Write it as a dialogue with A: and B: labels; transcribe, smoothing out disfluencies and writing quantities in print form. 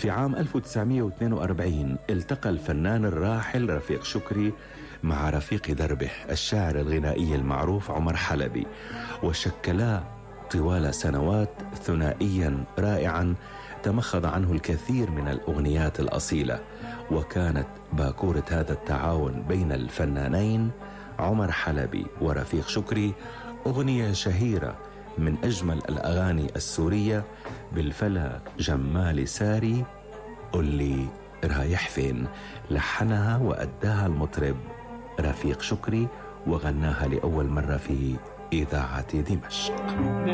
A: في عام 1942 التقى الفنان الراحل رفيق شكري مع رفيق دربه الشاعر الغنائي المعروف عمر حلبي، وشكلا طوال سنوات ثنائيا رائعا تمخض عنه الكثير من الأغنيات الأصيلة. وكانت باكورة هذا التعاون بين الفنانين عمر حلبي ورفيق شكري أغنية شهيرة من أجمل الأغاني السورية بالفلا جمال ساري قل لي رايح فين، لحنها وأداها المطرب رفيق شكري وغناها لأول مرة في إذاعة دمشق.